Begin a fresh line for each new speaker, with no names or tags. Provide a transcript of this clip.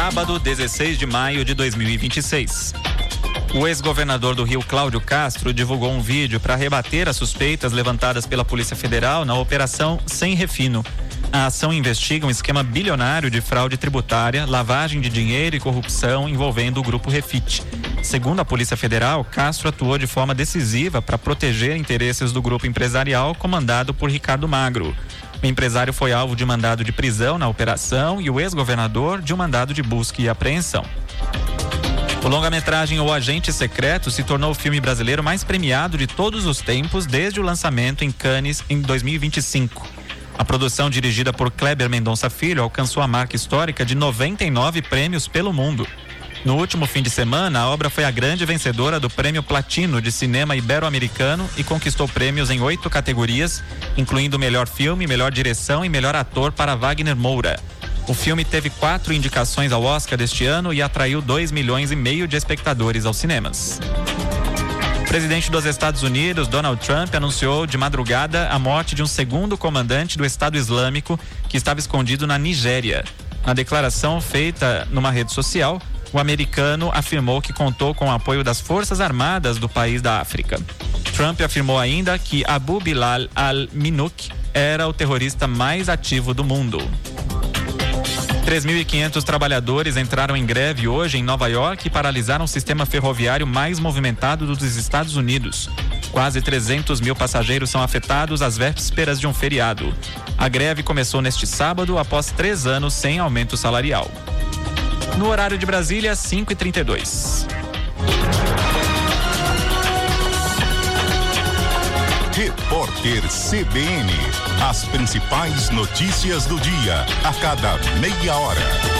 sábado, 16 de maio de 2026. O ex-governador do Rio, Cláudio Castro, divulgou um vídeo para rebater as suspeitas levantadas pela Polícia Federal na Operação Sem Refino. A ação investiga um esquema bilionário de fraude tributária, lavagem de dinheiro e corrupção envolvendo o Grupo Refit. Segundo a Polícia Federal, Castro atuou de forma decisiva para proteger interesses do grupo empresarial comandado por Ricardo Magro. O empresário foi alvo de mandado de prisão na operação e o ex-governador de um mandado de busca e apreensão. O longa-metragem O Agente Secreto se tornou o filme brasileiro mais premiado de todos os tempos desde o lançamento em Cannes em 2025. A produção, dirigida por Kleber Mendonça Filho, alcançou a marca histórica de 99 prêmios pelo mundo. No último fim de semana, a obra foi a grande vencedora do Prêmio Platino de Cinema Ibero-Americano e conquistou prêmios em 8 categorias, incluindo Melhor Filme, Melhor Direção e Melhor Ator para Wagner Moura. O filme teve 4 indicações ao Oscar deste ano e atraiu 2,5 milhões de espectadores aos cinemas. O presidente dos Estados Unidos, Donald Trump, anunciou de madrugada a morte de um segundo comandante do Estado Islâmico que estava escondido na Nigéria. Na declaração feita numa rede social, o americano afirmou que contou com o apoio das Forças Armadas do país da África. Trump afirmou ainda que Abu Bilal al-Minuk era o terrorista mais ativo do mundo. 3.500 trabalhadores entraram em greve hoje em Nova York e paralisaram o sistema ferroviário mais movimentado dos Estados Unidos. Quase 300 mil passageiros são afetados às vésperas de um feriado. A greve começou neste sábado após 3 anos sem aumento salarial. No horário de Brasília, 5h32.
Repórter CBN. As principais notícias do dia, a cada meia hora.